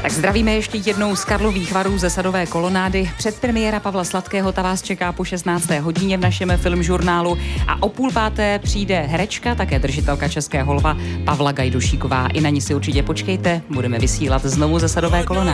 Tak zdravíme ještě jednou z Karlových Varů ze Sadové kolonády. Předpremiéra Pavla Sladkého, ta vás čeká po 16. hodině v našem filmžurnálu a o 4:30 přijde herečka, také držitelka Českého lva Pavla Gajdušíková. I na ní si určitě počkejte, budeme vysílat znovu ze Sadové kolonády.